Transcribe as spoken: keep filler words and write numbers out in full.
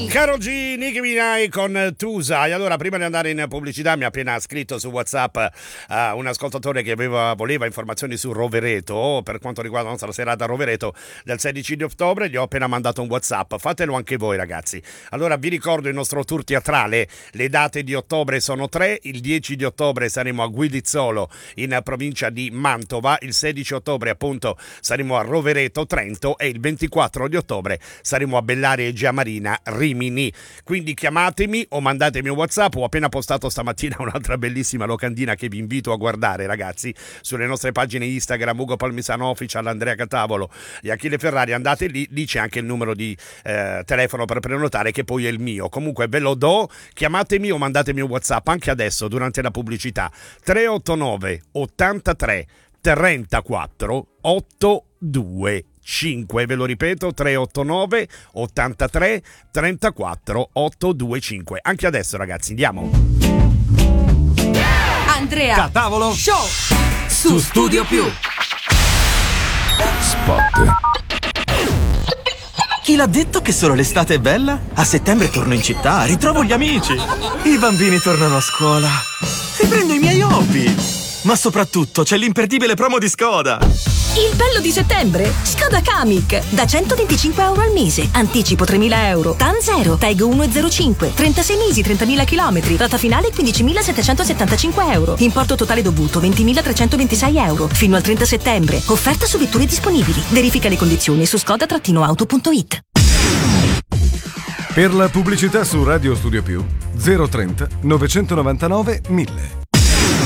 Caro G, Nicki Minaj con Tu Sai. Allora, prima di andare in pubblicità, mi ha appena scritto su WhatsApp uh, un ascoltatore che aveva, voleva informazioni su Rovereto per quanto riguarda la nostra serata a Rovereto del sedici di ottobre. Gli ho appena mandato un WhatsApp, fatelo anche voi ragazzi. Allora, vi ricordo il nostro tour teatrale. Le date di ottobre sono tre: il dieci di ottobre saremo a Guidizzolo in provincia di Mantova, il sedici ottobre appunto saremo a Rovereto, Trento, e il ventiquattro di ottobre saremo a Bellaria e Giamarina, Rimini. Quindi chiamatemi o mandatemi un WhatsApp. Ho appena postato stamattina un'altra bellissima locandina che vi invito a guardare ragazzi sulle nostre pagine Instagram, Ugo Palmisano Official, Andrea Catavolo e Achille Ferrari. Andate lì, lì c'è anche il numero di eh, telefono per prenotare, che poi è il mio. Comunque ve lo do, chiamatemi o mandatemi un WhatsApp anche adesso durante la pubblicità. Tre otto nove ottantatré trentaquattro ottantadue cinque, ve lo ripeto, tre otto nove ottantatré trentaquattro ottocentoventincinque. Anche adesso ragazzi, andiamo. Andrea Catavolo Show su Studio Più. Spot. Chi l'ha detto che solo l'estate è bella? A settembre torno in città, ritrovo gli amici. I bambini tornano a scuola. Riprendo i miei hobby. Ma soprattutto c'è l'imperdibile promo di Skoda. Il bello di settembre? Skoda Kamiq da centoventicinque euro al mese, anticipo tremila euro, TAN zero, T E G uno virgola zero cinque, trentasei mesi, trentamila chilometri, rata finale quindicimilasettecentosettantacinque euro, importo totale dovuto ventimilatrecentoventisei euro, fino al trenta settembre, offerta su vetture disponibili, verifica le condizioni su skoda auto punto it. Per la pubblicità su Radio Studio Più zero trenta novecentonovantanove mille.